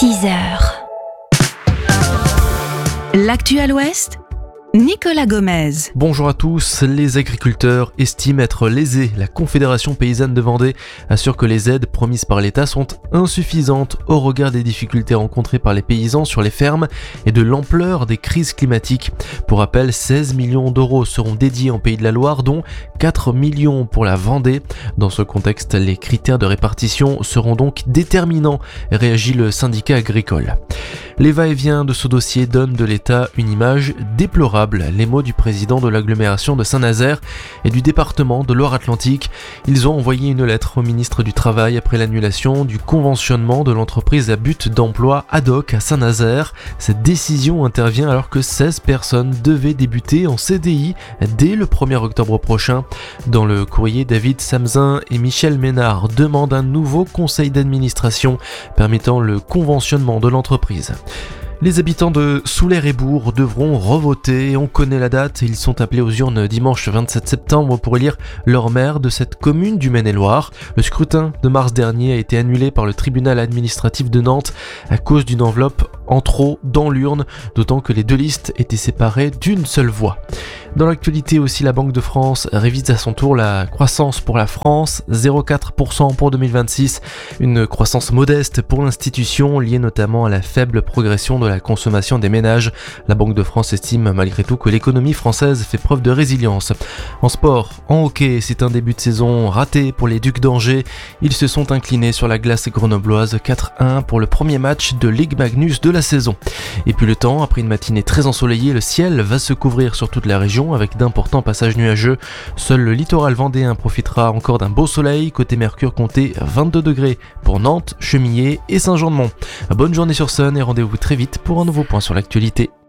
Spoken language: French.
6h. L'actu à l'Ouest, Nicolas Gomez. Bonjour à tous, les agriculteurs estiment être lésés. La Confédération paysanne de Vendée assure que les aides promises par l'État sont insuffisantes au regard des difficultés rencontrées par les paysans sur les fermes et de l'ampleur des crises climatiques. Pour rappel, 16 millions d'euros seront dédiés en Pays de la Loire, dont 4 millions pour la Vendée. Dans ce contexte, les critères de répartition seront donc déterminants, réagit le syndicat agricole. Les va-et-vient de ce dossier donnent de l'État une image déplorable. Les mots du président de l'agglomération de Saint-Nazaire et du département de Loire-Atlantique. Ils ont envoyé une lettre au ministre du Travail après l'annulation du conventionnement de l'entreprise à but d'emploi Haddock à Saint-Nazaire. Cette décision intervient alors que 16 personnes devaient débuter en CDI dès le 1er octobre prochain. Dans le courrier, David Samzin et Michel Ménard demandent un nouveau conseil d'administration permettant le conventionnement de l'entreprise. Les habitants de Soulaire-et-Bourg devront revoter. On connaît la date, ils sont appelés aux urnes dimanche 27 septembre pour élire leur maire de cette commune du Maine-et-Loire. Le scrutin de mars dernier a été annulé par le tribunal administratif de Nantes à cause d'une enveloppe en trop dans l'urne, d'autant que les deux listes étaient séparées d'une seule voix. Dans l'actualité aussi, la Banque de France révise à son tour la croissance pour la France, 0,4% pour 2026, une croissance modeste pour l'institution liée notamment à la faible progression de la consommation des ménages. La Banque de France estime malgré tout que l'économie française fait preuve de résilience. En sport, en hockey, c'est un début de saison raté pour les Ducs d'Angers. Ils se sont inclinés sur la glace grenobloise 4-1 pour le premier match de Ligue Magnus de la saison. Et puis le temps, après une matinée très ensoleillée, le ciel va se couvrir sur toute la région avec d'importants passages nuageux. Seul le littoral vendéen profitera encore d'un beau soleil. Côté Mercure, comptez 22 degrés pour Nantes, Chemillé et Saint-Jean-de-Mont. Bonne journée sur Sun et rendez-vous très vite pour un nouveau point sur l'actualité.